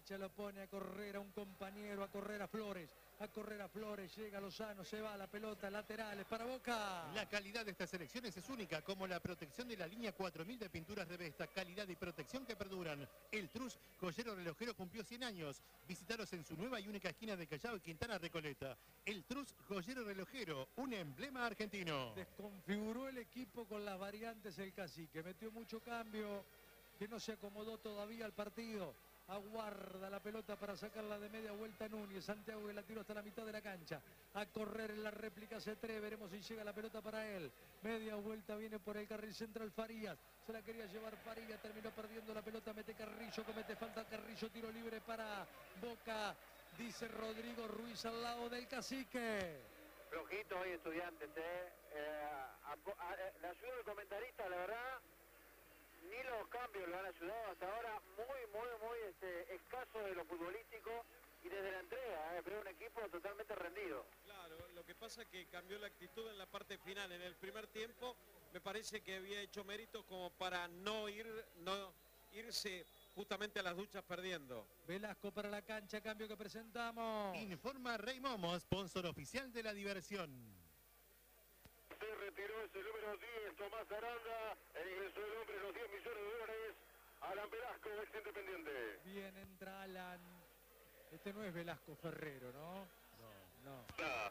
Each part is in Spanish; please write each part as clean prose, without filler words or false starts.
derecha, lo pone a correr a un compañero, a correr a Flores, llega Lozano, se va la pelota, laterales para Boca. La calidad de estas elecciones es única, como la protección de la línea 4000 de pinturas de Vesta, calidad y protección que perduran. El Trus Joyero Relojero cumplió 100 años. Visitaros en su nueva y única esquina de Callao y Quintana Recoleta. El Trus Joyero Relojero, un emblema argentino. Desconfiguró el equipo con las variantes el Cacique, metió mucho cambio, que no se acomodó todavía al partido. Aguarda la pelota para sacarla de media vuelta Núñez. Santiago que la tiró hasta la mitad de la cancha. A correr en la réplica C3. Veremos si llega la pelota para él. Media vuelta viene por el carril central Farías. Se la quería llevar Farías. Terminó perdiendo la pelota. Mete Carrillo. Comete falta Carrillo. Tiro libre para Boca. Dice Rodrigo Ruiz al lado del Cacique. Flojito hoy Estudiantes, le ayudó el comentarista, la verdad. Ni los cambios lo han ayudado hasta ahora, muy escaso de lo futbolístico y desde la entrega, pero un equipo totalmente rendido. Claro, lo que pasa es que cambió la actitud en la parte final. En el primer tiempo me parece que había hecho méritos como para no irse justamente a las duchas perdiendo. Velasco para la cancha, cambio que presentamos. Informa Rey Momo, sponsor oficial de la diversión. Se retiró ese número 10, Tomás Aranda, ingresó el hombre los 10 millones de dólares, Alan Velasco, ex Independiente. Bien, entra Alan. Este no es Velasco Ferrero, ¿no? No.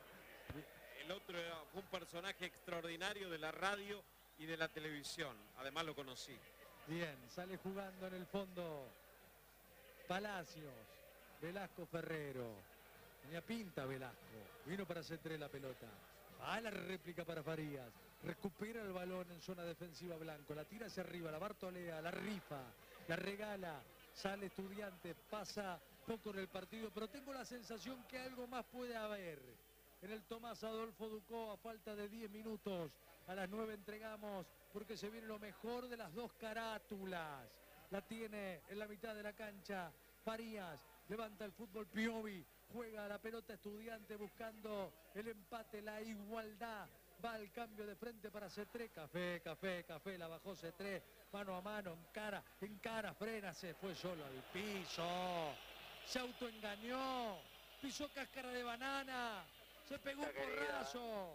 El otro fue un personaje extraordinario de la radio y de la televisión. Además lo conocí. Bien, sale jugando en el fondo Palacios. Velasco Ferrero. Tenía pinta Velasco. Vino para C3 la pelota. A la réplica para Farías. Recupera el balón en zona defensiva Blanco. La tira hacia arriba, la bartolea, la rifa, la regala. Sale Estudiante, pasa poco en el partido, pero tengo la sensación que algo más puede haber. En el Tomás Adolfo Ducó, a falta de 10 minutos. A las 9 entregamos, porque se viene lo mejor de las dos carátulas. La tiene en la mitad de la cancha Farías. Levanta el fútbol Piovi. Juega la pelota Estudiante buscando el empate, la igualdad. Va al cambio de frente para C3. Café, la bajó C3. Mano a mano, encara, frena, se fue solo al piso. Se autoengañó. Pisó cáscara de banana. Se pegó un porrazo.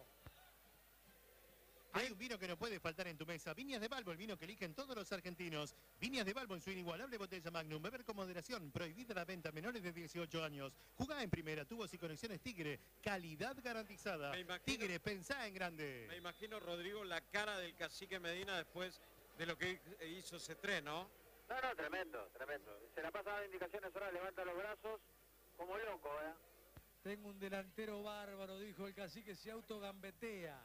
Hay un vino que no puede faltar en tu mesa. Viñas de Balbo, el vino que eligen todos los argentinos. Viñas de Balbo en su inigualable botella Magnum. Beber con moderación. Prohibida la venta a menores de 18 años. Jugá en primera. Tubos y conexiones Tigre. Calidad garantizada. Tigre, pensá en grande. Me imagino, Rodrigo, la cara del Cacique Medina después de lo que hizo C3, ¿no? No, tremendo. Se la pasa dando indicaciones ahora, levanta los brazos como loco, Tengo un delantero bárbaro, dijo el Cacique, se autogambetea.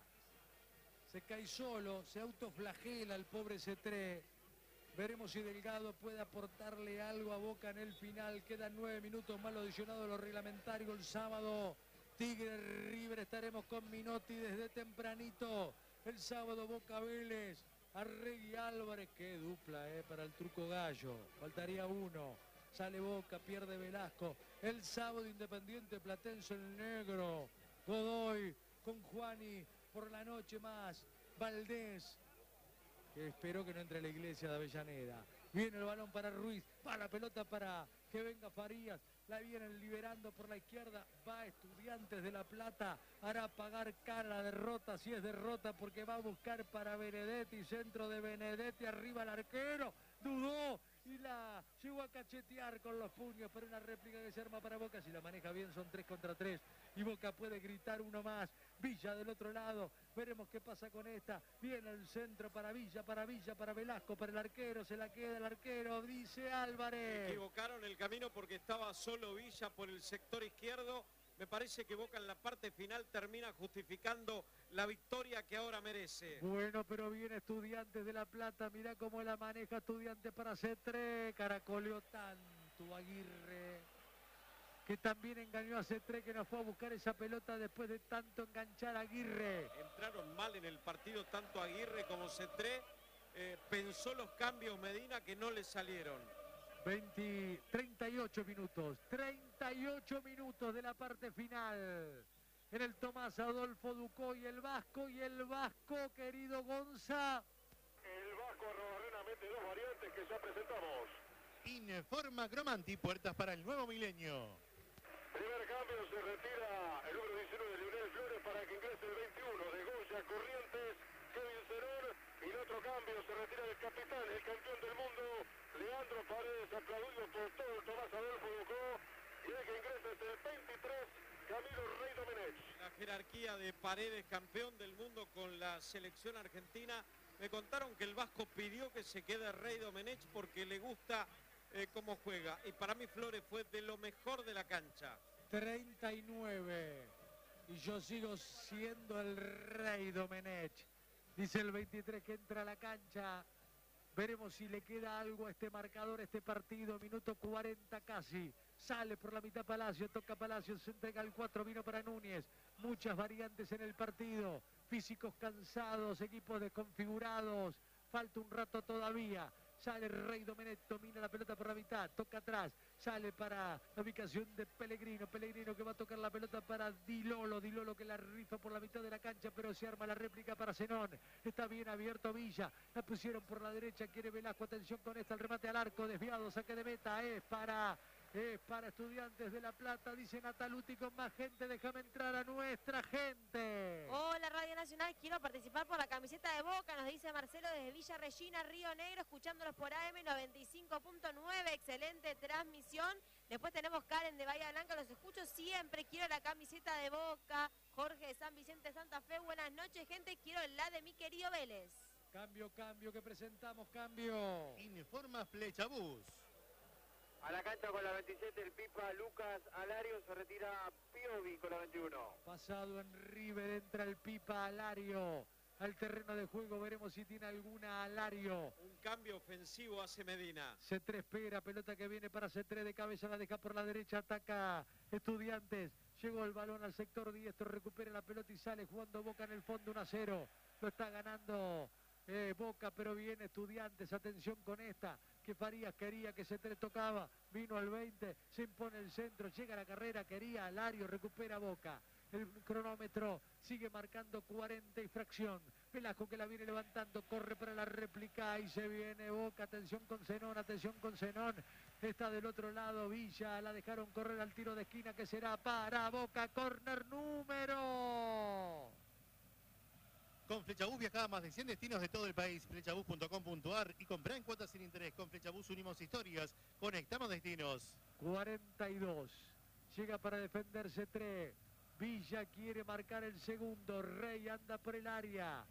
Se cae solo, se autoflagela el pobre C3. Veremos si Delgado puede aportarle algo a Boca en el final. Quedan 9 minutos más lo adicionado a lo reglamentario el sábado. Tigre River, estaremos con Minotti desde tempranito. El sábado Boca Vélez, Arregui Álvarez. Qué dupla para el Truco Gallo. Faltaría uno. Sale Boca, pierde Velasco. El sábado Independiente Platense el negro. Godoy con Juani. Por la noche más, Valdés, que esperó que no entre a la iglesia de Avellaneda. Viene el balón para Ruiz, va la pelota para que venga Farías. La vienen liberando por la izquierda, va Estudiantes de La Plata, hará pagar cara la derrota, si es derrota, porque va a buscar para Benedetti, centro de Benedetti, arriba el arquero, dudó y la llegó a cachetear con los puños, pero una réplica que se arma para Boca. Si la maneja bien son 3 contra 3 y Boca puede gritar uno más. Villa del otro lado, veremos qué pasa con esta. Viene el centro para Villa, para Velasco, para el arquero, se la queda el arquero, dice Álvarez. Equivocaron el camino porque estaba solo Villa por el sector izquierdo. Me parece que Boca en la parte final termina justificando la victoria que ahora merece. Bueno, pero viene Estudiantes de La Plata, mirá cómo la maneja Estudiantes para C3, caracoleó tanto Aguirre, que también engañó a C3, que no fue a buscar esa pelota después de tanto enganchar a Aguirre. Entraron mal en el partido tanto Aguirre como C3, pensó los cambios Medina que no le salieron. 38 minutos de la parte final. En el Tomás Adolfo Ducó y el Vasco, querido Gonza. El Vasco Arrobarrena mete dos variantes que ya presentamos. Informa Gromanti, puertas para el nuevo milenio. Primer cambio, se retira el número 19 de Lionel Flores para que ingrese el 21 de Goya Corrientes, Kevin Cerón. Y el otro cambio, se retira el capitán, el campeón del mundo, Leandro Paredes, aplaudido por todo el Tomás Adolfo Bocó. Y el que ingresa es el 23, Camilo Rey Domenech. La jerarquía de Paredes, campeón del mundo con la selección argentina. Me contaron que el vasco pidió que se quede Rey Domenech porque le gusta cómo juega. Y para mí Flores fue de lo mejor de la cancha. 39. Y yo sigo siendo el Rey Domenech. Dice el 23 que entra a la cancha. Veremos si le queda algo a este marcador, a este partido. Minuto 40 casi. Sale por la mitad Palacio, toca Palacio, se entrega el 4, vino para Núñez. Muchas variantes en el partido. Físicos cansados, equipos desconfigurados. Falta un rato todavía. Sale Rey Domenech, domina la pelota por la mitad, toca atrás, sale para la ubicación de Pellegrino, Pellegrino que va a tocar la pelota para Di Lolo que la rifa por la mitad de la cancha, pero se arma la réplica para Zenón. Está bien abierto Villa, la pusieron por la derecha, quiere Velasco, atención con esta, el remate al arco, desviado, saque de meta, es para Estudiantes de La Plata, dice Nataluti, con más gente, déjame entrar a nuestra gente. Hola Radio Nacional, quiero participar por la camiseta de Boca, nos dice Marcelo desde Villa Regina, Río Negro, escuchándolos por AM 95.9, excelente transmisión. Después tenemos Karen de Bahía Blanca, los escucho siempre, quiero la camiseta de Boca. Jorge de San Vicente Santa Fe, buenas noches gente, quiero la de mi querido Vélez. Cambio, que presentamos, cambio. Informa Flechabús. A la cancha con la 27 el Pipa Lucas Alario, se retira Piovi con la 21. Pasado en River, entra el Pipa Alario al terreno de juego, veremos si tiene alguna Alario. Un cambio ofensivo hace Medina. C3 espera, pelota que viene para C3 de cabeza, la deja por la derecha, ataca Estudiantes. Llegó el balón al sector diestro, recupera la pelota y sale jugando Boca en el fondo 1-0. Lo está ganando Boca, pero viene Estudiantes, atención con esta, que Farías quería, que C3 tocaba, vino al 20, se impone el centro, llega la carrera, quería Alario, recupera Boca. El cronómetro sigue marcando 40 y fracción. Velasco que la viene levantando, corre para la réplica y se viene Boca. Atención con Zenón, atención con Zenón. Está del otro lado Villa, la dejaron correr al tiro de esquina que será para Boca. Corner número. Con Flechabús viaja a más de 100 destinos de todo el país. Flechabús.com.ar y compra en cuotas sin interés. Con Flechabús unimos historias, conectamos destinos. 42. Llega para defenderse 3. Villa quiere marcar el segundo. Rey anda por el área.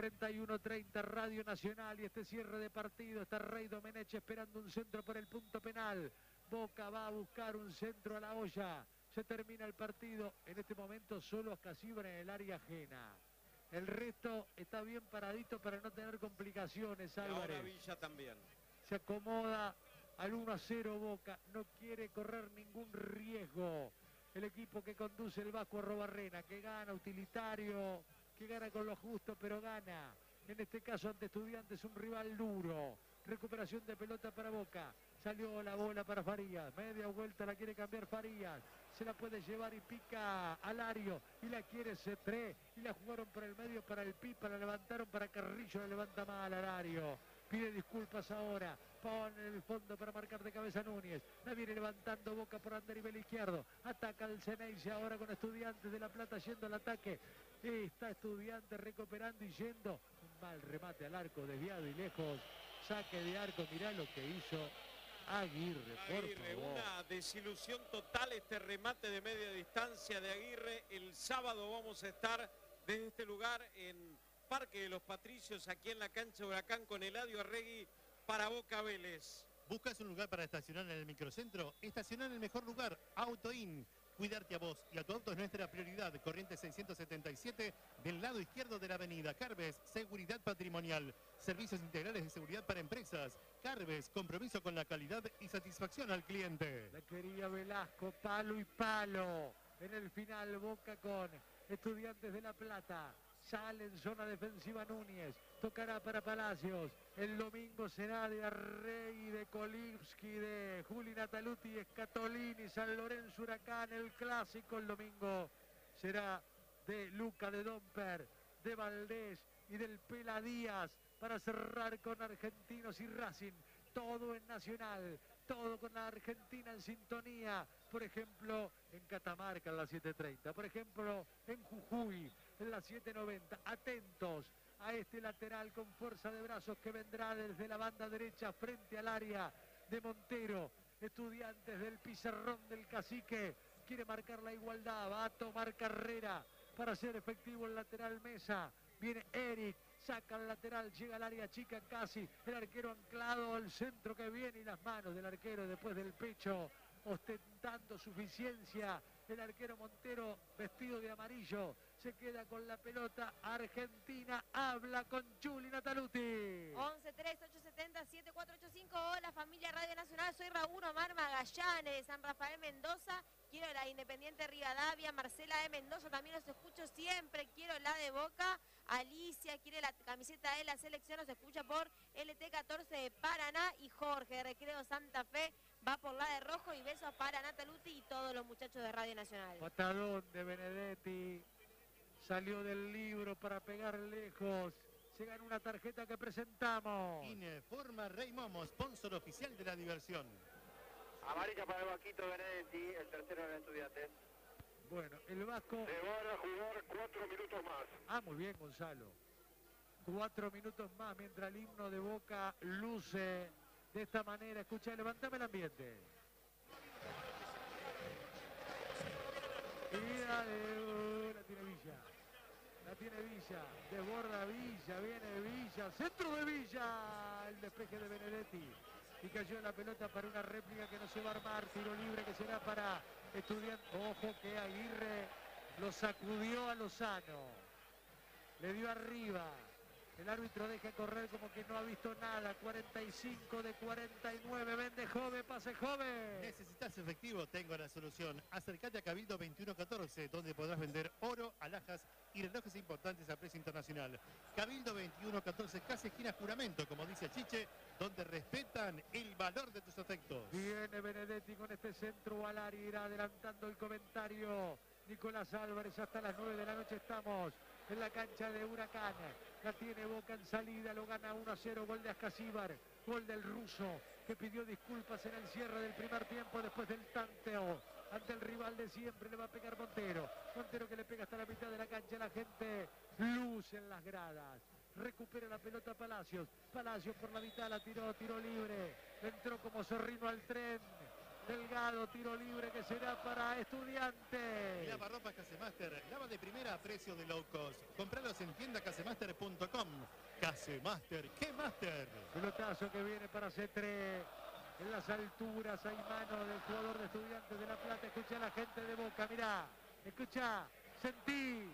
41-30 Radio Nacional y este cierre de partido. Está Rey Domenech esperando un centro por el punto penal. Boca va a buscar un centro a la olla. Se termina el partido. En este momento solo Ascasibra en el área ajena. El resto está bien paradito para no tener complicaciones, Álvarez. Ahora Villa también. Se acomoda al 1-0 Boca. No quiere correr ningún riesgo. El equipo que conduce el Vasco Arrobarrena, que gana utilitario, que gana con lo justo, pero gana. En este caso ante Estudiantes, un rival duro. Recuperación de pelota para Boca. Salió la bola para Farías. Media vuelta la quiere cambiar Farías. Se la puede llevar y pica Alario. Y la quiere C3. Y la jugaron por el medio para el Pipa. La levantaron para Carrillo. La levanta mal Alario. Pide disculpas ahora. Pone el fondo para marcar de cabeza Núñez. La viene levantando Boca por andarivel izquierdo. Ataca el Ceneice ahora con Estudiantes de La Plata yendo al ataque. Está Estudiantes recuperando y yendo. Un mal remate al arco, desviado y lejos. Saque de arco, mirá lo que hizo Aguirre, por favor. Una desilusión total este remate de media distancia de Aguirre. El sábado vamos a estar desde este lugar en Parque de los Patricios, aquí en la cancha Huracán con Eladio Arregui para Boca Vélez. ¿Buscas un lugar para estacionar en el microcentro? Estacionar en el mejor lugar, AutoIn. Cuidarte a vos y a tu auto es nuestra prioridad. Corriente 677 del lado izquierdo de la avenida. Carves, seguridad patrimonial. Servicios integrales de seguridad para empresas. Carves, compromiso con la calidad y satisfacción al cliente. La quería Velasco, palo y palo. En el final Boca con Estudiantes de La Plata. Sale en zona defensiva Núñez. Tocará para Palacios. El domingo será de Arrey, de Kolivsky, de Juli Nataluti, Scatolini, San Lorenzo Huracán. El clásico el domingo será de Luca, de Domper, de Valdés y del Pela Díaz para cerrar con Argentinos y Racing. Todo en Nacional. todo con la Argentina en sintonía. Por ejemplo, en Catamarca en las 7:30. Por ejemplo, en Jujuy en las 7:90. Atentos a este lateral con fuerza de brazos que vendrá desde la banda derecha frente al área de Montero. Estudiantes del pizarrón del Cacique. Quiere marcar la igualdad. Va a tomar carrera para hacer efectivo el lateral Mesa. Viene Eric. Saca el lateral, llega al área chica casi, el arquero anclado al centro que viene y las manos del arquero después del pecho, ostentando suficiencia. El arquero Montero, vestido de amarillo, se queda con la pelota. Argentina habla con Juli Nataluti. 11-3-870-7485. Hola familia Radio Nacional, soy Raúl Omar Magallanes de San Rafael Mendoza. Quiero la Independiente Rivadavia. Marcela de Mendoza también los escucho siempre. Quiero la de Boca. Alicia quiere la camiseta de la selección, nos escucha por LT14 de Paraná. Y Jorge de Recreo Santa Fe va por la de rojo. Y besos para Nataluti y todos los muchachos de Radio Nacional. Patadón de Benedetti. Salió del libro para pegar lejos. Se gana una tarjeta que presentamos. Informa Rey Momo, sponsor oficial de la diversión. Amarilla para el Vaquito Benedetti, el tercero del Estudiantes. Bueno, el Vasco... Se van a jugar 4 minutos más. Ah, muy bien, Gonzalo. 4 minutos más mientras el himno de Boca luce de esta manera. Escucha, levantame el ambiente. Y la tiene Villa. La tiene Villa. Desborda Villa. Viene Villa. Centro de Villa. El despeje de Benedetti. Y cayó la pelota para una réplica que no se va a armar. Tiro libre que será para Estudiantes. Ojo que Aguirre lo sacudió a Lozano. Le dio arriba. El árbitro deja correr como que no ha visto nada. 45 de 49. Vende joven, pase joven. ¿Necesitas efectivo? Tengo la solución. Acércate a Cabildo 2114, donde podrás vender oro, alhajas y relojes importantes a precio internacional. Cabildo 2114, casi esquina Juramento, como dice Chiche, donde respetan el valor de tus afectos. Viene Benedetti con este centro al área, irá adelantando el comentario. Nicolás Álvarez, hasta las 9 de la noche estamos en la cancha de Huracán. La tiene Boca en salida, lo gana 1-0, gol de Ascasíbar, gol del ruso, que pidió disculpas en el cierre del primer tiempo después del tanteo. Ante el rival de siempre le va a pegar Montero. Montero que le pega hasta la mitad de la cancha, la gente luce en las gradas. Recupera la pelota Palacios. Palacios por la mitad, la tiró, tiro libre. Entró como zorrino al tren. Delgado, tiro libre que será para Estudiantes. Lavarropas Casemaster, lava de primera a precio de low cost. Compralos en tiendacasemaster.com. Casemaster, ¿qué master? Pelotazo que viene para C3. En las alturas hay mano del jugador de Estudiantes de La Plata. Escucha a la gente de Boca, mirá. Escucha, sentí.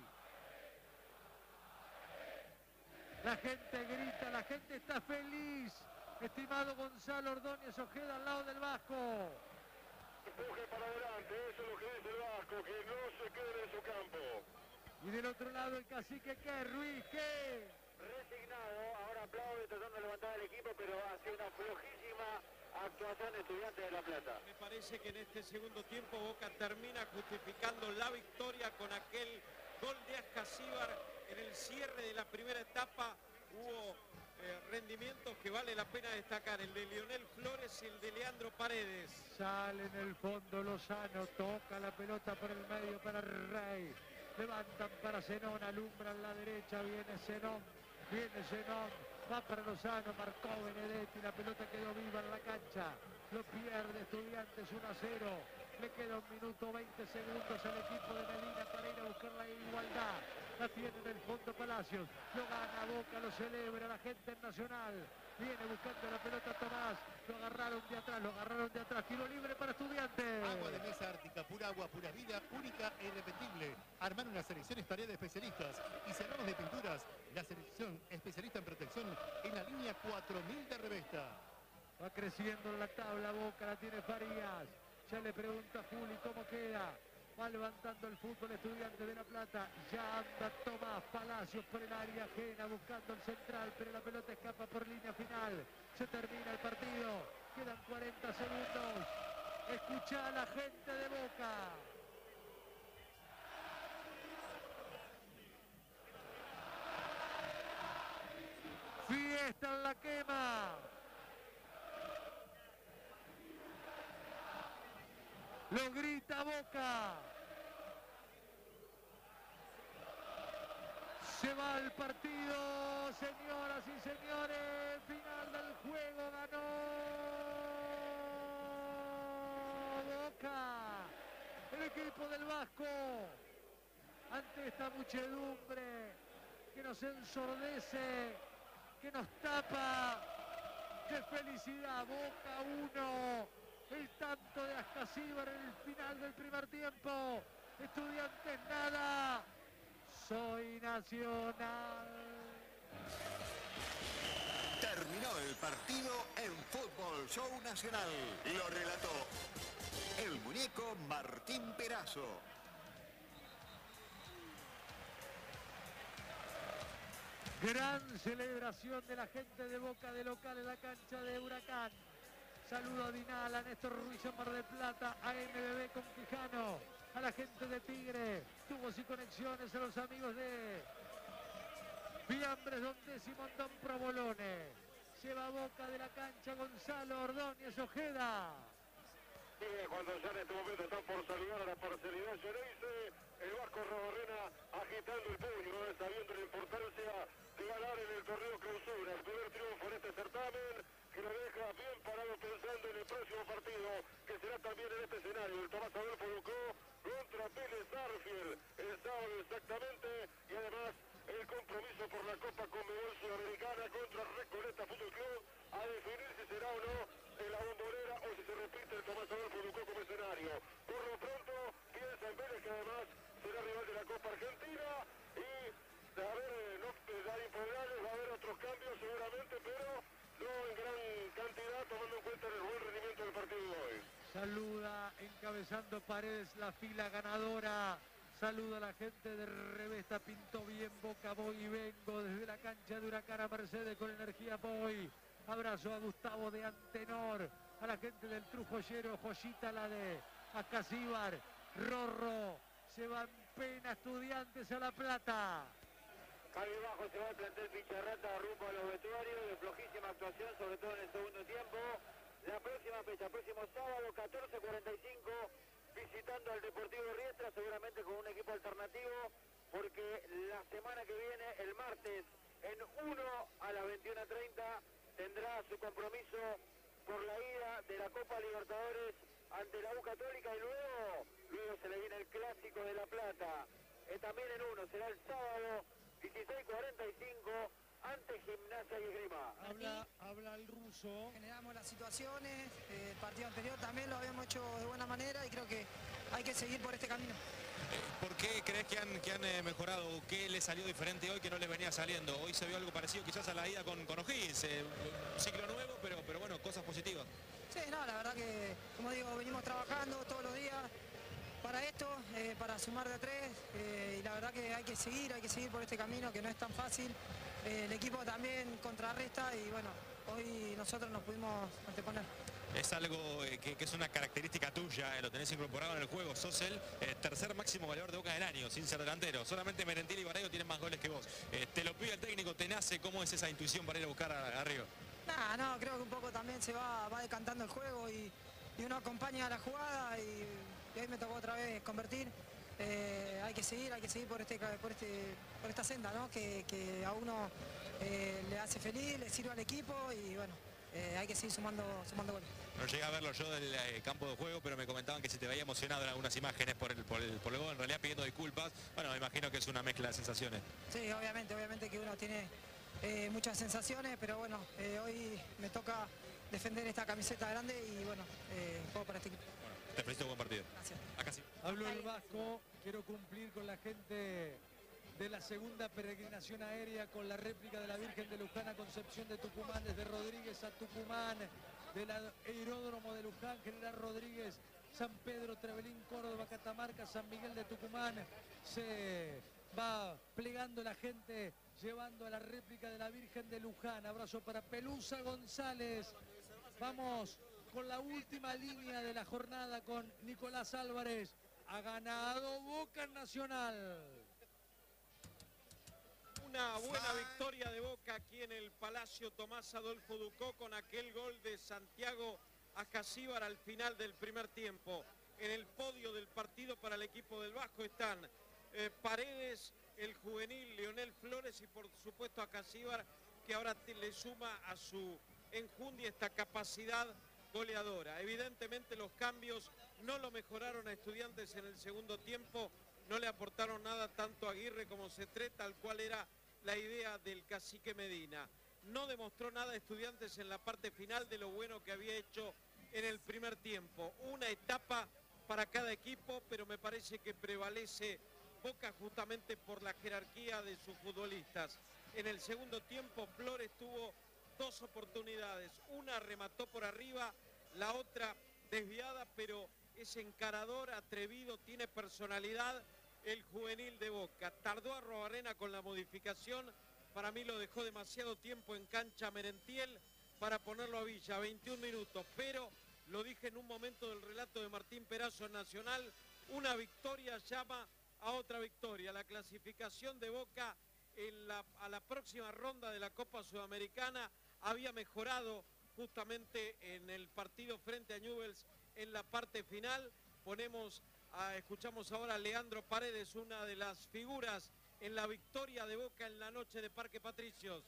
La gente grita, la gente está feliz. Estimado Gonzalo Ordóñez Ojeda al lado del Vasco. Empuje para adelante, eso es lo que dice el Vasco, que no se quede en su campo. Y del otro lado el cacique, ¿qué? Ruiz, ¿qué? Resignado, ahora aplaude tratando de levantar al equipo, pero hace una flojísima actuación de Estudiantes de La Plata. Me parece que en este segundo tiempo Boca termina justificando la victoria con aquel gol de Ascasíbar en el cierre de la primera etapa. Hubo rendimientos que vale la pena destacar, el de Lionel Flores y el de Leandro Paredes. Sale en el fondo Lozano, toca la pelota por el medio para Rey. Levantan para Zenón, alumbran la derecha, viene Zenón, va para Lozano, marcó Benedetti, la pelota quedó viva en la cancha, lo pierde Estudiantes 1-0. Le queda 1 minuto 20 segundos al equipo de Medina para ir a buscar la igualdad. La tiene en el fondo Palacios. Lo gana Boca, lo celebra la gente en Nacional. Viene buscando la pelota Tomás. Lo agarraron de atrás. Tiro libre para Estudiantes. Agua de mesa ártica, pura agua, pura vida, única e irrepetible. Armar una selección es tarea de especialistas. Y si hablamos de pinturas, la selección especialista en protección en la línea 4000 de Revesta. Va creciendo en la tabla Boca, la tiene Farías. Ya le pregunta a Juli cómo queda. Va levantando el fútbol Estudiantes de La Plata. Ya anda Tomás Palacios por el área ajena buscando el central, pero la pelota escapa por línea final. Se termina el partido. Quedan 40 segundos. Escucha a la gente de Boca. Fiesta en la quema. Lo grita Boca. Se va el partido, señoras y señores. Final del juego, ganó Boca. El equipo del Vasco. Ante esta muchedumbre que nos ensordece, que nos tapa. ¡Qué felicidad! Boca 1. El tanto de Ascasíbar en el final del primer tiempo. Estudiantes nada. Soy Nacional. Terminó el partido en Fútbol Show Nacional. Lo relató el muñeco Martín Perazo. Gran celebración de la gente de Boca de local en la cancha de Huracán. Saludo a Dinal, a Néstor Ruiz en Mar del Plata, a MBB con Quijano, a la gente de Tigre, tubos y conexiones, a los amigos de Fiambres, Don Décimo, Don Provolone. Lleva Boca de la cancha Gonzalo Ordóñez Ojeda. Cuando ya en este momento están por saludar a la parcialidad Geneise, el Vasco Robarrena agitando el puño, sabiendo la importancia de ganar en el torneo clausura. El primer triunfo en este certamen que lo deja bien parado pensando en el próximo partido, que será también en este escenario. El Tomás Adolfo Ducó contra Vélez Sarsfield el sábado exactamente, y además el compromiso por la Copa Conmebol Sudamericana contra Recoleta Fútbol Club, a definir si será o no en la Bombonera o si se repite el Tomás Adolfo Ducó como escenario. Por lo pronto piensa en Vélez, que además será rival de la Copa Argentina, y a ver, no da imponderables, va a haber otros cambios seguramente, pero no en gran cantidad, tomando en cuenta el buen rendimiento del partido de hoy. Saluda encabezando Paredes la fila ganadora. Saluda a la gente de Revesta, pintó bien Boca, voy y vengo desde la cancha de Huracán a Mercedes con energía voy. Abrazo a Gustavo de Antenor, a la gente del Trujoyero, Joyita la de Ascasíbar, Rorro, se van pena Estudiantes a La Plata. Cabe bajo se va el plantel Picharrata rumbo a los vestuarios, de flojísima actuación, sobre todo en el segundo tiempo. La próxima fecha, próximo sábado, 14:45, visitando al Deportivo Riestra, seguramente con un equipo alternativo, porque la semana que viene, el martes, en 1 a las 21:30, tendrá su compromiso por la ida de la Copa Libertadores ante la U Católica, y luego se le viene el Clásico de La Plata. También en 1, será el sábado, 16:45, ante Gimnasia y Esgrima. Habla el ruso. Generamos las situaciones, el partido anterior también lo habíamos hecho de buena manera y creo que hay que seguir por este camino. ¿Por qué crees que han mejorado? ¿Qué le salió diferente hoy que no les venía saliendo? Hoy se vio algo parecido quizás a la ida con O'Higgins, un ciclo nuevo, pero bueno, cosas positivas. Sí, no, la verdad que, como digo, venimos trabajando todos los días para esto, para sumar de a 3, y la verdad que hay que seguir por este camino que no es tan fácil. El equipo también contrarresta y bueno, hoy nosotros nos pudimos anteponer. Es algo que es una característica tuya, lo tenés incorporado en el juego. Sos el tercer máximo goleador de Boca del año, sin ser delantero. Solamente Merentiel y Barreiro tienen más goles que vos. Te lo pide el técnico, te nace. ¿Cómo es esa intuición para ir a buscar arriba? No, creo que un poco también se va decantando el juego y uno acompaña la jugada y hoy me tocó otra vez convertir. Hay que seguir por esta senda, ¿no? que a uno le hace feliz, le sirve al equipo y bueno, hay que seguir sumando goles. No llegué a verlo yo del campo de juego, pero me comentaban que se te veía emocionado en algunas imágenes por el gol, en realidad pidiendo disculpas. Bueno, me imagino que es una mezcla de sensaciones. Sí, obviamente que uno tiene muchas sensaciones, pero bueno, hoy me toca defender esta camiseta grande y bueno, juego para este equipo. Bueno, te felicito, buen partido. Gracias. Acá sí. Habló el Vasco, quiero cumplir con la gente de la segunda peregrinación aérea con la réplica de la Virgen de Luján a Concepción de Tucumán, desde Rodríguez a Tucumán, del aeródromo de Luján, General Rodríguez, San Pedro, Trevelín, Córdoba, Catamarca, San Miguel de Tucumán. Se va plegando la gente, llevando a la réplica de la Virgen de Luján. Abrazo para Pelusa González. Vamos con la última línea de la jornada con Nicolás Álvarez. Ha ganado Boca Nacional. Una buena victoria de Boca aquí en el Palacio Tomás Adolfo Ducó con aquel gol de Santiago Ascasíbar al final del primer tiempo. En el para el equipo del Vasco están Paredes, el juvenil Leonel Flores y por supuesto a Casíbar, que ahora le suma a su enjundia esta capacidad goleadora. Evidentemente los cambios no lo mejoraron a Estudiantes en el segundo tiempo, no le aportaron nada tanto a Aguirre como Cetré, tal cual era la idea del cacique Medina. No demostró nada Estudiantes en la parte final de lo bueno que había hecho en el primer tiempo. Una etapa para cada equipo, pero me parece que prevalece Boca justamente por la jerarquía de sus futbolistas. En el segundo tiempo Flores tuvo dos oportunidades, una remató por arriba, la otra desviada, pero es encarador, atrevido, tiene personalidad el juvenil de Boca. Tardó Arrobarrena con la modificación, para mí lo dejó demasiado tiempo en cancha Merentiel para ponerlo a Villa, 21 minutos, pero lo dije en un momento del relato de Martín Perazo en Nacional, una victoria llama a otra victoria. La clasificación de Boca a la próxima ronda de la Copa Sudamericana había mejorado justamente en el partido frente a Newell's en la parte final. Escuchamos ahora a Leandro Paredes, una de las figuras en la victoria de Boca en la noche de Parque Patricios.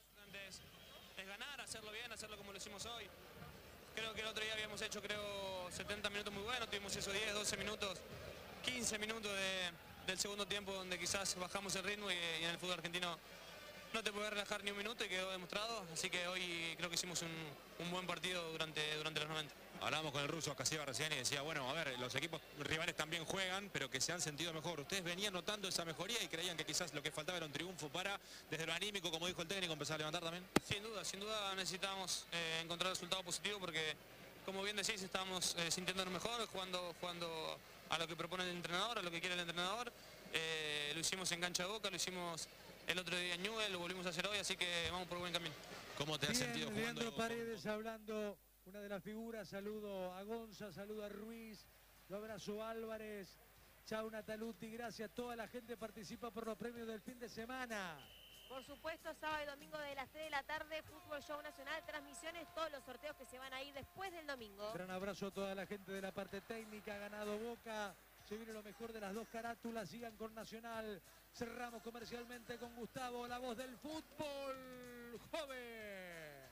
Es ganar, hacerlo bien, hacerlo como lo hicimos hoy. Creo que el otro día habíamos hecho 70 minutos muy buenos, tuvimos esos 10, 12 minutos, 15 minutos del segundo tiempo donde quizás bajamos el ritmo y en el fútbol argentino no te puedes relajar ni un minuto y quedó demostrado, así que hoy creo que hicimos un buen partido durante los 90. Hablábamos con el ruso Casíbar recién y decía, bueno, a ver, los equipos rivales también juegan, pero que se han sentido mejor. Ustedes venían notando esa mejoría y creían que quizás lo que faltaba era un triunfo para, desde lo anímico, como dijo el técnico, empezar a levantar también. Sin duda necesitábamos encontrar resultado positivo porque, como bien decís, estábamos sintiéndonos mejor, jugando a lo que propone el entrenador, a lo que quiere el entrenador. Lo hicimos en cancha de Boca, lo hicimos el otro día en Newell's, lo volvimos a hacer hoy, así que vamos por buen camino. ¿Cómo te has sentido jugando? Leandro Paredes hablando, una de las figuras, saludo a Gonza, saludo a Ruiz, lo abrazo a Álvarez, chao Nataluti, gracias, toda la gente participa por los premios del fin de semana. Por supuesto, sábado y domingo de las 3 de la tarde, Fútbol Show Nacional, transmisiones, todos los sorteos que se van a ir después del domingo. Gran abrazo a toda la gente de la parte técnica, ha ganado Boca, se viene lo mejor de las dos carátulas, sigan con Nacional, cerramos comercialmente con Gustavo, la voz del fútbol joven.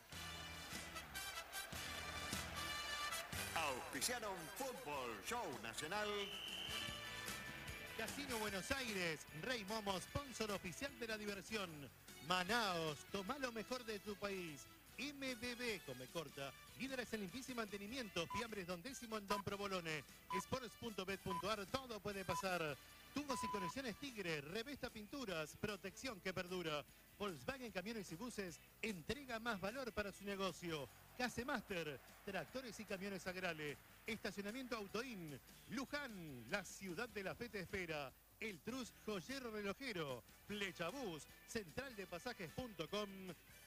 Auspiciaron Fútbol Show Nacional. Casino Buenos Aires, Rey Momo, sponsor oficial de la diversión. Manaos, toma lo mejor de tu país. MBB, come corta, líderes en limpieza y mantenimiento, fiambres Don Décimo en Don Provolone. Sports.bet.ar, todo puede pasar. Tubos y conexiones Tigre, Revesta Pinturas, protección que perdura. Volkswagen Camiones y Buses, entrega más valor para su negocio. Casemaster, tractores y camiones Agrale. Estacionamiento Autoin. Luján, la ciudad de la fe te espera. El Trus Joyero Relojero. Flechabús, centraldepasajes.com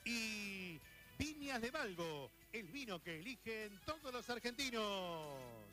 y Viñas de Valgo, el vino que eligen todos los argentinos.